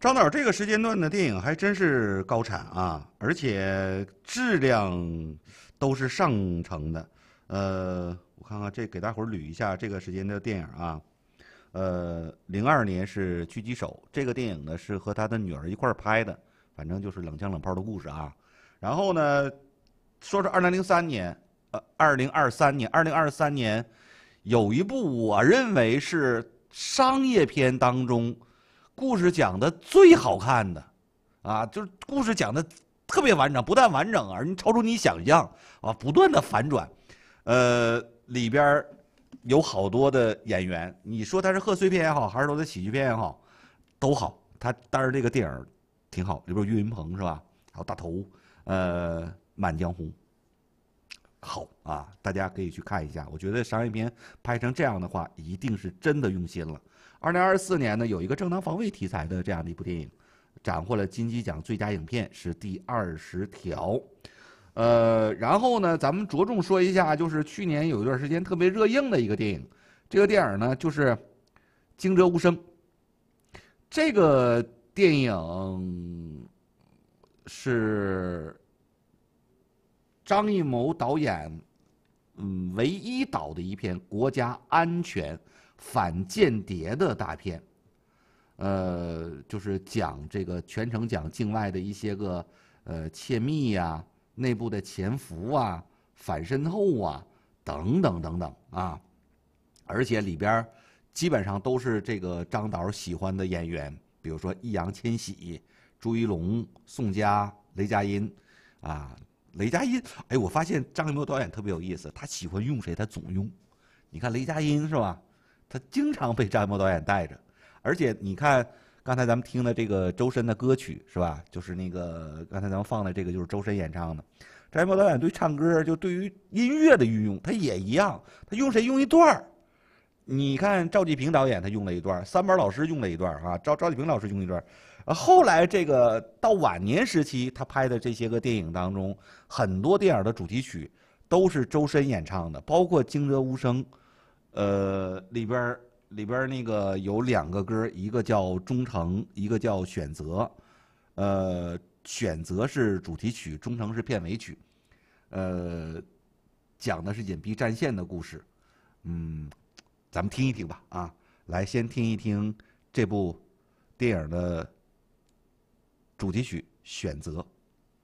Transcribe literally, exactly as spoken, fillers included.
张导这个时间段的电影还真是高产啊，而且质量都是上乘的。呃，我看看这，给大伙儿捋一下这个时间的电影啊。呃，零二年是《狙击手》，这个电影呢是和他的女儿一块儿拍的，反正就是冷枪冷炮的故事啊。然后呢，说是二零零三年，呃，二零二三年，二零二三年有一部我认为是商业片当中故事讲的最好看的，啊，就是故事讲的特别完整，不但完整，而超出你想象啊，不断的反转，呃，里边有好多的演员，你说他是贺岁片也好，还是说他喜剧片也好，都好。他当然这个电影挺好，里边有岳云鹏是吧？还有大头，呃，《满江红》好啊，大家可以去看一下。我觉得商业片拍成这样的话，一定是真的用心了。二零二四年呢，有一个正当防卫题材的这样的一部电影，斩获了金鸡奖最佳影片，是第二十条。呃，然后呢，咱们着重说一下，就是去年有一段时间特别热映的一个电影，这个电影呢就是《惊蛰无声》。这个电影是张艺谋导演，嗯，唯一导的一片国家安全反间谍的大片，呃，就是讲这个全程讲境外的一些个呃窃密呀、啊、内部的潜伏啊、反渗透啊等等等等啊，而且里边基本上都是这个张导喜欢的演员，比如说易烊千玺、朱一龙、宋佳、雷佳音，啊，雷佳音，哎，我发现张艺谋导演特别有意思，他喜欢用谁他总用。你看雷佳音是吧？他经常被张艺谋导演带着，而且你看刚才咱们听的这个周深的歌曲是吧？就是那个刚才咱们放的这个就是周深演唱的。张艺谋导演对唱歌就对于音乐的运用，他也一样，他用谁用一段儿。你看赵继平导演他用了一段，三板老师用了一段啊，赵赵继平老师用一段。后来这个到晚年时期，他拍的这些个电影当中，很多电影的主题曲都是周深演唱的，包括《惊蛰无声》，呃，里边里边那个有两个歌，一个叫《忠诚》，一个叫《选择》。呃，《选择》是主题曲，《忠诚》是片尾曲。呃，讲的是隐蔽战线的故事。嗯，咱们听一听吧，啊，来先听一听这部电影的主题曲《选择》。